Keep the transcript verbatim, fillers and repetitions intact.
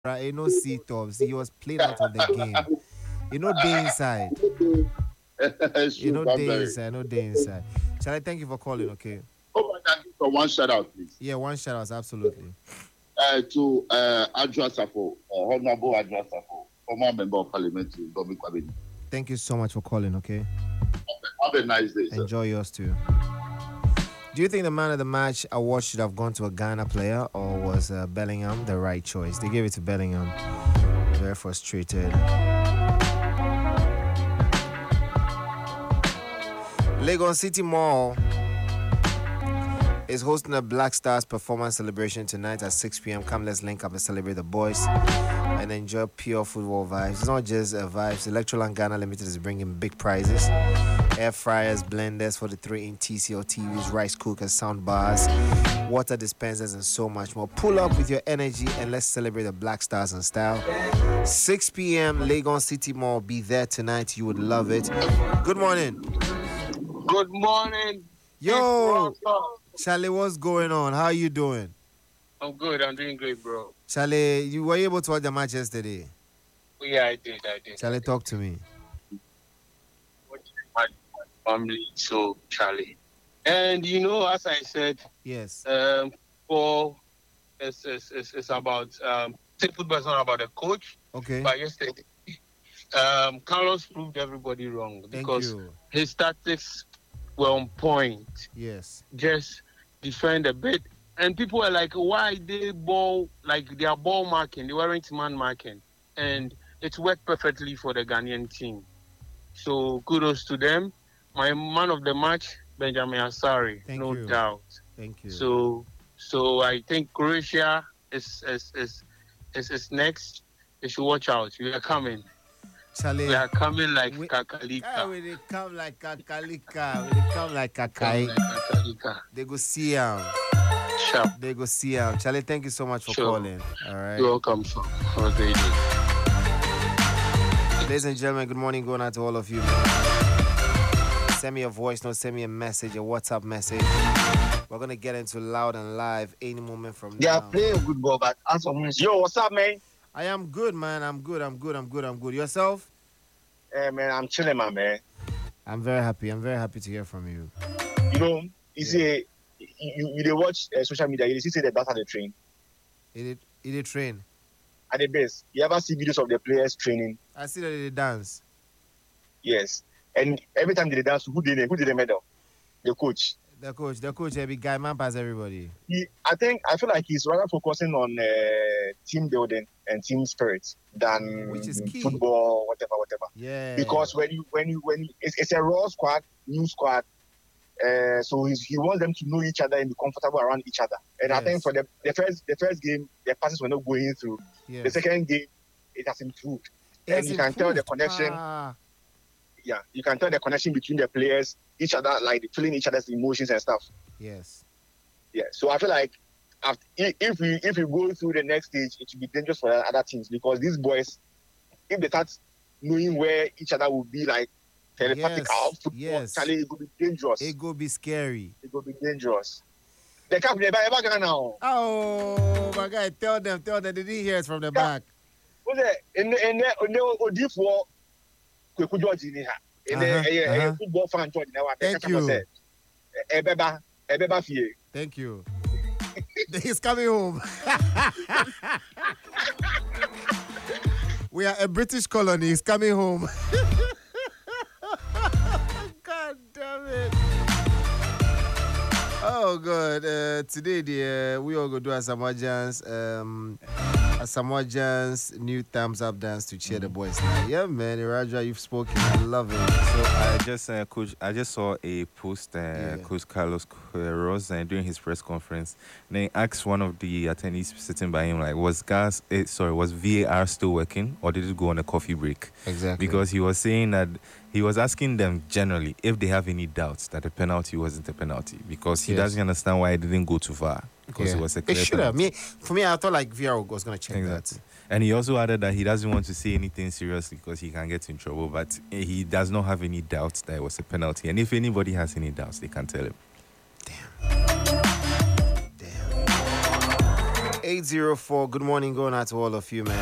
right? You know, see tops. He was played out of the game. You know, day inside. You Shoot, know, I'm day very. inside. No day inside. Shall I thank you for calling? Okay. Oh, I can give for one shout out, please. Yeah, one shout out. Absolutely. Uh, to uh, Adra Safo, uh, Honorable Adra Safo, former member of parliament to Domi Kwabeni. Thank you so much for calling. Okay. Have a nice day, sir. Enjoy yours too. Do you think the man of the match award should have gone to a Ghana player, or was uh, Bellingham the right choice? They gave it to Bellingham. Very frustrated. Legon City Mall is hosting a Black Stars performance celebration tonight at six p.m. Come, let's link up and celebrate the boys and enjoy pure football vibes. It's not just uh, vibes. Electroland Ghana Limited is bringing big prizes. Air fryers, blenders for the three-inch T C L T Vs, rice cookers, sound bars, water dispensers, and so much more. Pull up with your energy and let's celebrate the Black Stars in style. six p.m. Legon City Mall. Be there tonight. You would love it. Good morning. Good morning. Yo, Charlie, what's going on? How are you doing? I'm good. I'm doing great, bro. Charlie, you were able to watch the match yesterday. Yeah, I did. I did. Charlie, talk to me. My family, so Charlie. And you know, as I said, Yes. um, for it's, it's, it's, it's about um, football is not about the coach. Okay. But yesterday, um, Carlos proved everybody wrong Thank because you. his tactics were on point. Yes. Just defend a bit. And people were like, why they ball, like they are ball marking, they weren't man marking. And it worked perfectly for the Ghanaian team. So kudos to them. My man of the match, Benjamin Asari, Thank no you. doubt. Thank you. So so I think Croatia is is, is, is, is next. They should watch out. We are coming. Charlie, We are coming like we- Kakalika. ah, when they come like Kakalika, when they come like Coming Kakai, like Kakalika. they go see him. Sharp. They go see him. Charlie, thank you so much for Sure. calling. All right. You're welcome, sir. Have a great day. Ladies and gentlemen, good morning going out to all of you. Send me a voice note, send me a message, a WhatsApp message. We're going to get into loud and live any moment from They are now. playing good ball, but as for me, yo, what's up, man? I am good, man. I'm good. I'm good. I'm good. I'm good. Yourself? Hey, man, I'm chilling, my man. I'm very happy. I'm very happy to hear from you. You know, you see, you, you, you dey watch uh, social media, you see say the data the train It did, it did train. at the base. You ever see videos of the players training? I see that they dance. Yes. And every time they dance, who did they, who did the medal? The coach. The coach, the coach, every guy, man, pass everybody. He, I think, I feel like he's rather focusing on uh, team building and team spirit than Which is key. football, whatever, whatever. Yeah. Because when you, when you, when you, it's, it's a raw squad, new squad. Uh, so he's, he wants them to know each other and be comfortable around each other. And I Yes. think for the, the first the first game, the passes were not going through. yes. The second game, it has improved. It and has you can tell the improved. connection. Ah, Yeah, you can tell the connection between the players, each other, like feeling each other's emotions and stuff. yes. Yeah, so I feel like after, if if we if we go through the next stage, it will be dangerous for the other teams because these boys, if they start knowing where each other will be, like telepathic Yes, out football, yes. Charlie, it will be dangerous. It It, go be scary. will be dangerous. The cap never ever gonna now. Oh, my guy, tell them, tell them. They didn't hear it from the back. What's that? And and and Odi for Kweku George in here. And Uh-huh, a uh-huh. football fan George now. Thank you. Ebeba, Ebeba Fie. Thank you. He's coming home. We are a British colony. He's coming home. God damn it. Oh, God. Uh, today, the, uh, we all go do a Samoajans, um, a Samoajans new thumbs up dance to cheer the boys. Now. Yeah, man. Raja, you've spoken. I love it. So I just uh, coach, I just saw a post, uh, Yeah. Coach Carlos Queiroz uh, during his press conference. Then he asked one of the attendees sitting by him, like, was gas, eh, sorry, was V A R still working, or did it go on a coffee break? Exactly. Because he was saying that he was asking them generally if they have any doubts that the penalty wasn't a penalty, because he Yes. doesn't understand why it didn't go too far, because Yeah. it was a It clear should have. penalty. Me, for me, I thought like V R was going to check Exactly. And he also added that he doesn't want to say anything seriously because he can get in trouble, but eh, he does not have any doubts that it was a penalty. And if anybody has any doubts, they can tell him. that. Damn. eight zero four. Good morning, going out to all of you, man.